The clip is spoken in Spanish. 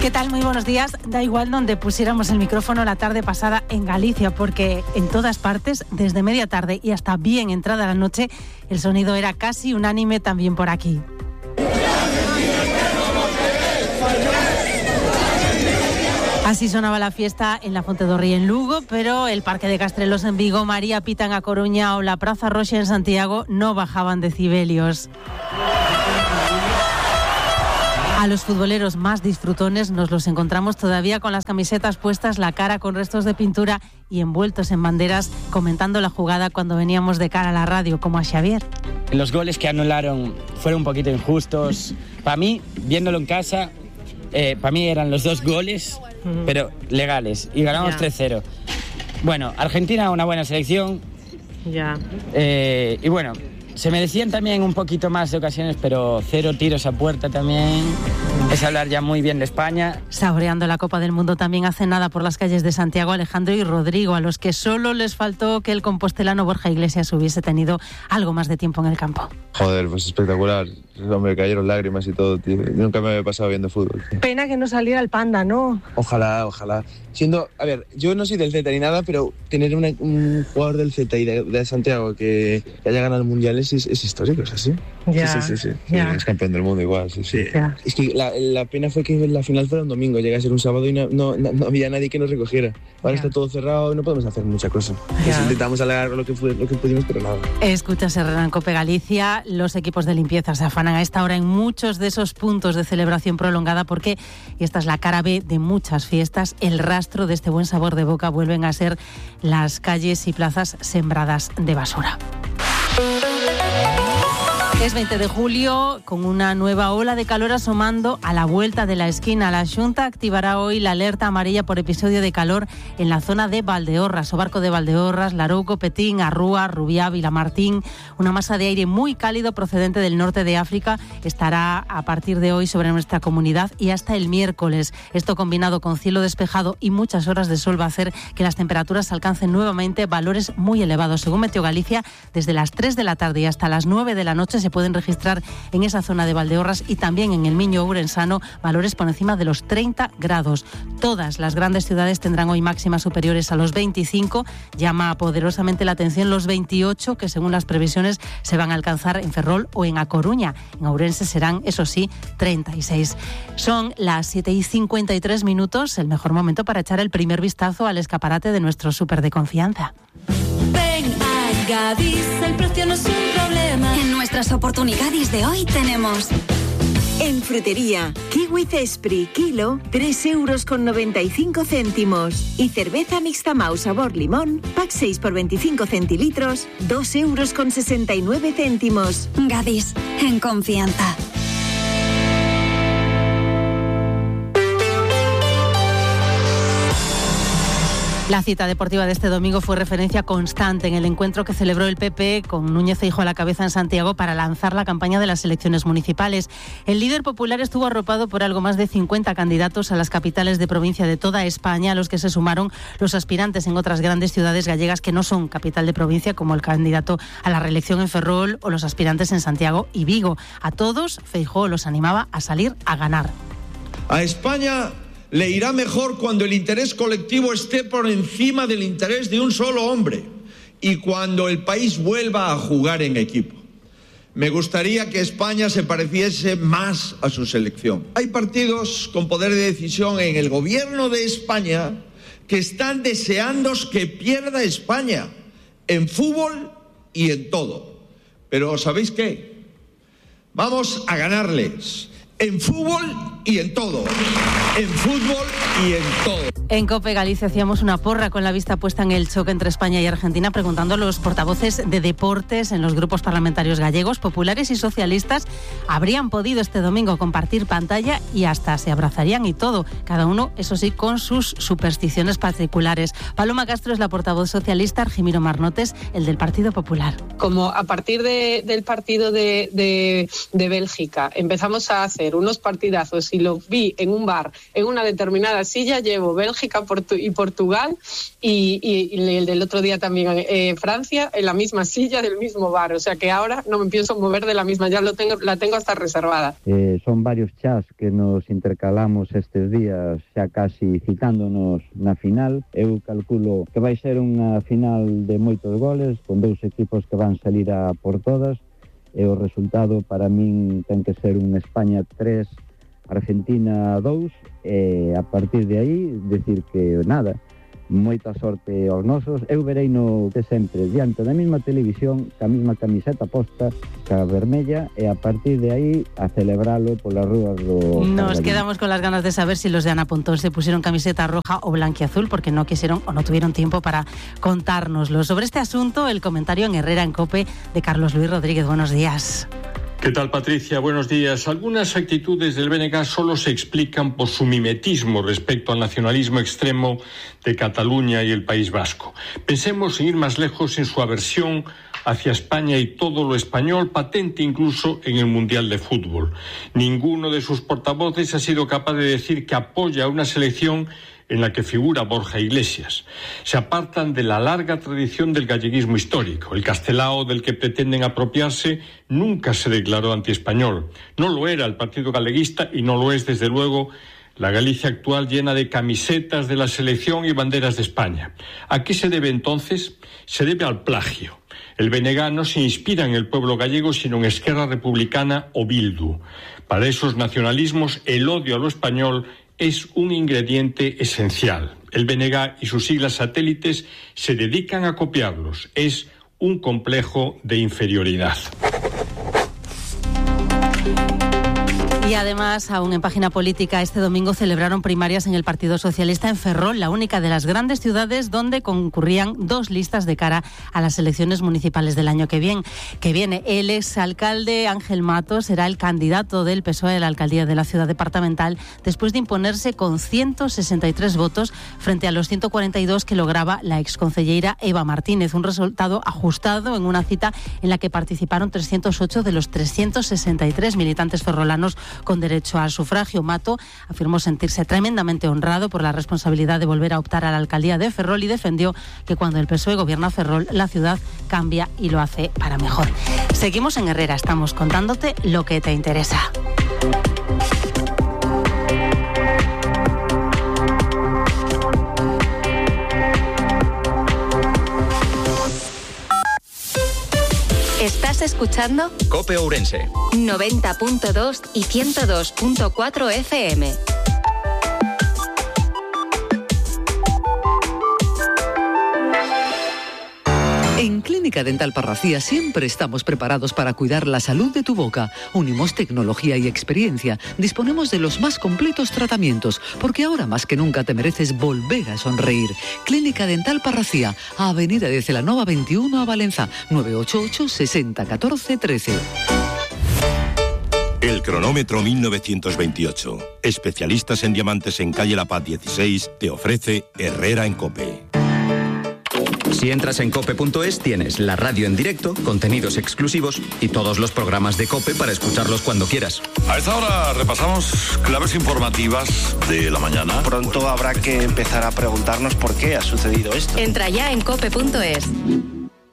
¿Qué tal? Muy buenos días. Da igual donde pusiéramos el micrófono la tarde pasada en Galicia, porque en todas partes, desde media tarde y hasta bien entrada la noche, el sonido era casi unánime también por aquí. Así sonaba la fiesta en la Fontedorri en Lugo, pero el Parque de Castrelos en Vigo, María Pita en A Coruña o la Praza Roxa en Santiago no bajaban decibelios. A los futboleros más disfrutones nos los encontramos todavía con las camisetas puestas, la cara con restos de pintura y envueltos en banderas, comentando la jugada cuando veníamos de cara a la radio, como a Xavier. Los goles que anularon fueron un poquito injustos. Para mí, viéndolo en casa, para mí eran los 2 goles, pero legales, y ganamos 3-0. Bueno, Argentina, una buena selección. Y bueno, se merecían también un poquito más de ocasiones, pero 0 tiros a puerta también. Es hablar ya muy bien de España. Saboreando la Copa del Mundo también hace nada por las calles de Santiago Alejandro y Rodrigo, a los que solo les faltó que el compostelano Borja Iglesias hubiese tenido algo más de tiempo en el campo. Joder, pues espectacular. Me cayeron lágrimas y todo, tío. Nunca me había pasado viendo fútbol, tío. Pena que no saliera el Panda, ¿no? Ojalá. A ver, yo no soy del Z ni nada, pero tener un jugador del Z y de Santiago que haya ganado el Mundial es histórico, ¿es así? Ya. Sí. Ya. Es campeón del mundo igual, sí. Ya. Es que la pena fue que la final fuera un domingo, llega a ser un sábado y no había nadie que nos recogiera. Ahora está todo cerrado y no podemos hacer mucha cosa. Pues intentamos alargar lo que pudimos, pero nada. Escuchas Herrera en Cope Galicia. Los equipos de limpieza se afanan a esta hora en muchos de esos puntos de celebración prolongada porque, y esta es la cara B de muchas fiestas, el rastro de este buen sabor de boca vuelven a ser las calles y plazas sembradas de basura. Es 20 de julio, con una nueva ola de calor asomando a la vuelta de la esquina. La Xunta activará hoy la alerta amarilla por episodio de calor en la zona de Valdeorras, o Barco de Valdeorras, Larouco, Petín, Arrúa, Rubiá, Vilamartín. Una masa de aire muy cálido procedente del norte de África estará a partir de hoy sobre nuestra comunidad y hasta el miércoles. Esto combinado con cielo despejado y muchas horas de sol va a hacer que las temperaturas alcancen nuevamente valores muy elevados. Según Meteo Galicia, desde las 3 de la tarde y hasta las 9 de la noche se pueden registrar en esa zona de Valdeorras y también en el Miño Ourensano valores por encima de los 30 grados. Todas las grandes ciudades tendrán hoy máximas superiores a los 25. Llama poderosamente la atención los 28 que según las previsiones se van a alcanzar en Ferrol o en A Coruña. En Ourense serán, eso sí, 36. Son las 7:53, el mejor momento para echar el primer vistazo al escaparate de nuestro súper de confianza. Ven a Gadis, el precio no es un problema. En nuestras oportunidades de hoy tenemos... En frutería, kiwi Cespri, kilo, 3,95 €. Y cerveza mixta Mau sabor limón, pack 6 por 25 centilitros, 2,69 €. Gadis, en confianza. La cita deportiva de este domingo fue referencia constante en el encuentro que celebró el PP con Núñez Feijóo a la cabeza en Santiago para lanzar la campaña de las elecciones municipales. El líder popular estuvo arropado por algo más de 50 candidatos a las capitales de provincia de toda España, a los que se sumaron los aspirantes en otras grandes ciudades gallegas que no son capital de provincia, como el candidato a la reelección en Ferrol o los aspirantes en Santiago y Vigo. A todos, Feijóo los animaba a salir a ganar. A España le irá mejor cuando el interés colectivo esté por encima del interés de un solo hombre y cuando el país vuelva a jugar en equipo. Me gustaría que España se pareciese más a su selección. Hay partidos con poder de decisión en el gobierno de España que están deseando que pierda España en fútbol y en todo. Pero ¿sabéis qué? Vamos a ganarles en fútbol y en todo. En fútbol y en todo. En COPE Galicia hacíamos una porra con la vista puesta en el choque entre España y Argentina, preguntando a los portavoces de deportes en los grupos parlamentarios gallegos, populares y socialistas, ¿habrían podido este domingo compartir pantalla y hasta se abrazarían y todo? Cada uno, eso sí, con sus supersticiones particulares. Paloma Castro es la portavoz socialista, Argimiro Marnotes, el del Partido Popular. Como a partir del partido de Bélgica empezamos a hacer hacer unos partidazos y los vi en un bar, en una determinada silla, llevo Bélgica y Portugal y el del otro día también Francia en la misma silla del mismo bar, o sea que ahora no me pienso mover de la misma, ya la tengo hasta reservada. Son varios chats que nos intercalamos estes días xa casi citándonos na final. Eu calculo que vai ser unha final de moitos goles, con dous equipos que van salir a por todas, e o resultado para min ten que ser un España 3, Argentina 2, e a partir de aí decir que nada, moita sorte aos nosos. Eu verei no de sempre diante da mesma televisión, ca mesma camiseta posta, ca vermella, e a partir de aí a celebralo polas rúas do... Nos quedamos con las ganas de saber si los de Ana Pontón se pusieron camiseta roja o blanquiazul, porque no quisieron o no tuvieron tiempo para contárnoslo. Sobre este asunto, el comentario en Herrera en COPE de Carlos Luis Rodríguez. Buenos días. ¿Qué tal, Patricia? Buenos días. Algunas actitudes del BNG solo se explican por su mimetismo respecto al nacionalismo extremo de Cataluña y el País Vasco. Pensemos, sin ir más lejos, en su aversión hacia España y todo lo español, patente incluso en el Mundial de Fútbol. Ninguno de sus portavoces ha sido capaz de decir que apoya a una selección en la que figura Borja Iglesias. Se apartan de la larga tradición del galleguismo histórico. El Castelao, del que pretenden apropiarse, nunca se declaró antiespañol. No lo era el Partido Galeguista y no lo es, desde luego, la Galicia actual, llena de camisetas de la selección y banderas de España. ¿A qué se debe entonces? Se debe al plagio. El BNG no se inspira en el pueblo gallego, sino en Esquerra Republicana o Bildu. Para esos nacionalismos, el odio a lo español es un ingrediente esencial. El BNG y sus siglas satélites se dedican a copiarlos. Es un complejo de inferioridad. Y además, aún en página política, este domingo celebraron primarias en el Partido Socialista en Ferrol, la única de las grandes ciudades donde concurrían dos listas de cara a las elecciones municipales del año que viene. El exalcalde Ángel Matos será el candidato del PSOE a la alcaldía de la ciudad departamental después de imponerse con 163 votos frente a los 142 que lograba la exconcelleira Eva Martínez. Un resultado ajustado en una cita en la que participaron 308 de los 363 militantes ferrolanos con derecho al sufragio. Mato afirmó sentirse tremendamente honrado por la responsabilidad de volver a optar a la alcaldía de Ferrol y defendió que cuando el PSOE gobierna Ferrol, la ciudad cambia y lo hace para mejor. Seguimos en Herrera, estamos contándote lo que te interesa. ¿Estás escuchando? COPE Ourense 90.2 y 102.4 FM. En Clínica Dental Parracía siempre estamos preparados para cuidar la salud de tu boca. Unimos tecnología y experiencia. Disponemos de los más completos tratamientos, porque ahora más que nunca te mereces volver a sonreír. Clínica Dental Parracía, Avenida de Celanova 21 a Valenza, 988 60 14 13. El cronómetro 1928. Especialistas en diamantes en calle La Paz 16 te ofrece Herrera en COPE. Si entras en cope.es tienes la radio en directo, contenidos exclusivos y todos los programas de COPE para escucharlos cuando quieras. A esta hora repasamos claves informativas de la mañana. Pronto habrá que empezar a preguntarnos por qué ha sucedido esto. Entra ya en cope.es.